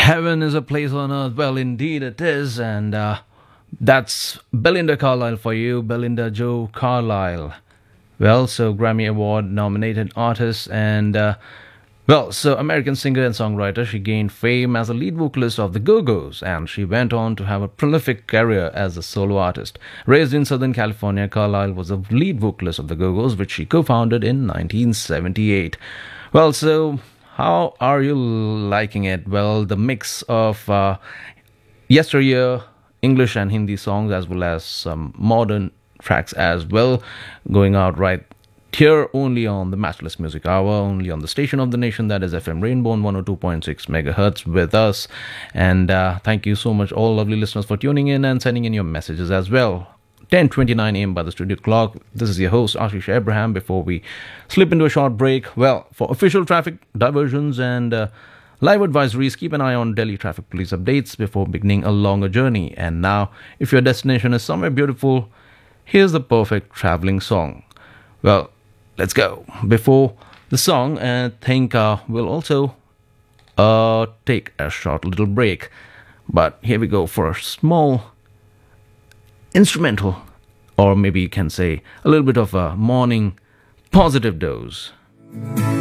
Heaven is a place on earth. Well, indeed it is. And that's Belinda Carlisle for you, Belinda Joe Carlisle. Well, so Grammy Award nominated artist and so American singer and songwriter, she gained fame as a lead vocalist of the Go-Go's, and she went on to have a prolific career as a solo artist. Raised in Southern California, Carlisle was a lead vocalist of the Go-Go's, which she co-founded in 1978. Well, so how are you liking it? Well, the mix of yesteryear English and Hindi songs, as well as some modern tracks as well, going out right here only on the Matchless Music Hour, only on the station of the nation, that is FM Rainbow on 102.6 megahertz with us. And thank you so much, all lovely listeners, for tuning in and sending in your messages as well. 10:29 a.m. by the studio clock. This is your host, Ashish Abraham. Before we slip into a short break, well, for official traffic diversions and live advisories, keep an eye on Delhi Traffic Police updates before beginning a longer journey. And now, if your destination is somewhere beautiful, here's the perfect traveling song. Well, let's go. Before the song, I think we'll also take a short little break. But here we go for a small instrumental, or maybe you can say a little bit of a morning positive dose.